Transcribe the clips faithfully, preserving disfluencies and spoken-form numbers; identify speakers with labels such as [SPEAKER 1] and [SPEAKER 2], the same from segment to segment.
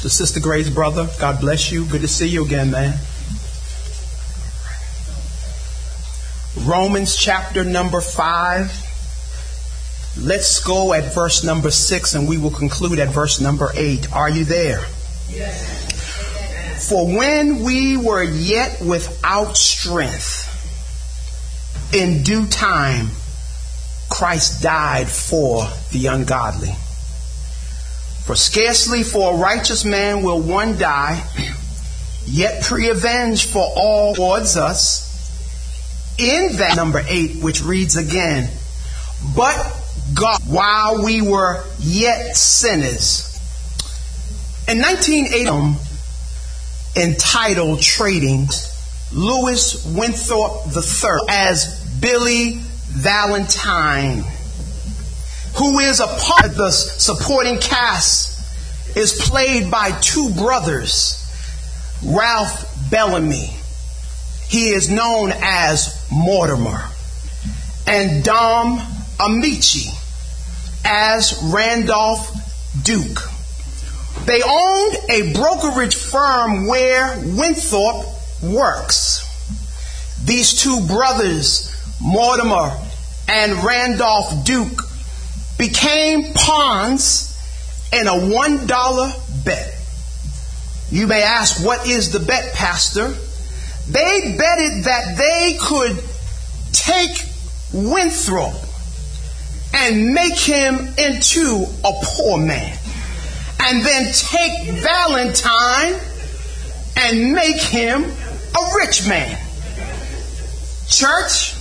[SPEAKER 1] To Sister Grace, brother, God bless you. Good to see you again, man. Romans chapter number five. Let's go at verse number six and we will conclude at verse number eight. Are you there? Yes. For when we were yet without strength, in due time, Christ died for the ungodly. For scarcely for a righteous man will one die, yet pre-avenged for all towards us. In that number eight, which reads again, but God, while we were yet sinners. In nineteen eighty, entitled Trading, Louis Winthorpe the third as Billy Valentine, who is a part of the supporting cast, is played by two brothers, Ralph Bellamy. He is known as Mortimer, and Dom Amici as Randolph Duke. They owned a brokerage firm where Winthorpe works. These two brothers, Mortimer and Randolph Duke, became pawns in a one dollar bet. You may ask, what is the bet, Pastor? They betted that they could take Winthrop and make him into a poor man, and then take Valentine and make him a rich man. Church,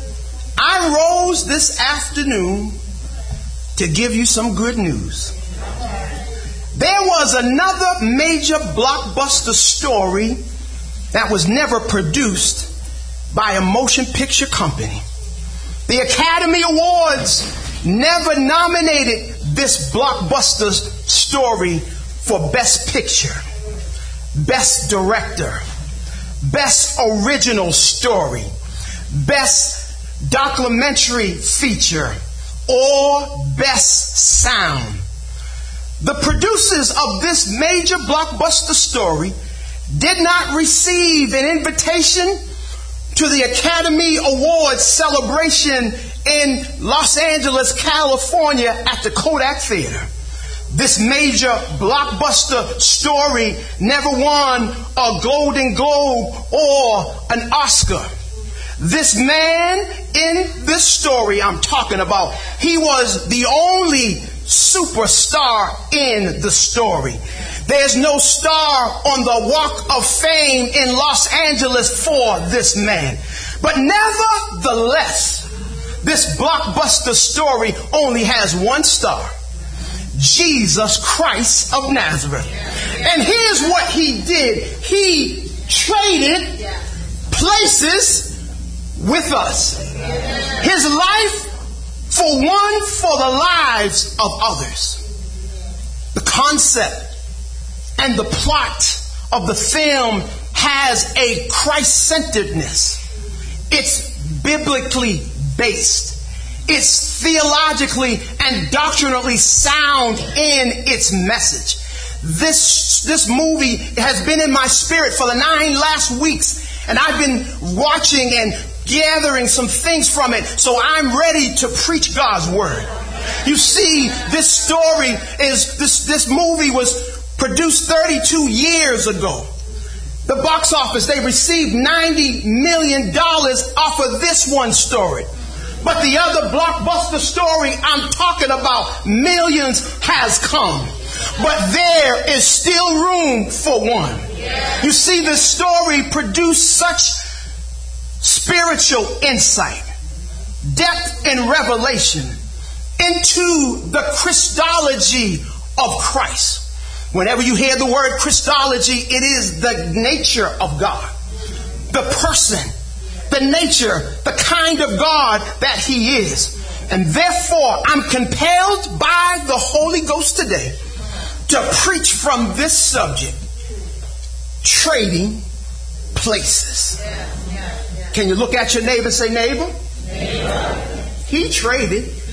[SPEAKER 1] I rose this afternoon to give you some good news. There was another major blockbuster story that was never produced by a motion picture company. The Academy Awards never nominated this blockbuster story for Best Picture, Best Director, Best Original Story, Best Documentary Feature, or Best Sound. The producers of this major blockbuster story did not receive an invitation to the Academy Awards celebration in Los Angeles, California at the Kodak Theater. This major blockbuster story never won a Golden Globe or an Oscar. This man in this story I'm talking about, he was the only superstar in the story. There's no star on the Walk of Fame in Los Angeles for this man. But nevertheless, this blockbuster story only has one star: Jesus Christ of Nazareth. And here's what he did. He traded places with us. His life for one for the lives of others. The concept and the plot of the film has a Christ-centeredness. It's biblically based. It's theologically and doctrinally sound in its message. This, this movie has been in my spirit for the nine last weeks, and I've been watching and gathering some things from it, so I'm ready to preach God's word. You see, this story is, this, this movie was produced thirty-two years ago. The box office, they received ninety million dollars off of this one story. But the other blockbuster story I'm talking about, millions has come. But there is still room for one. You see, this story produced such spiritual insight, depth and revelation into the Christology of Christ. Whenever you hear the word Christology, it is the nature of God, the person, the nature, the kind of God that he is. And therefore, I'm compelled by the Holy Ghost today to preach from this subject: trading places. Can you look at your neighbor and say, neighbor, neighbor. He traded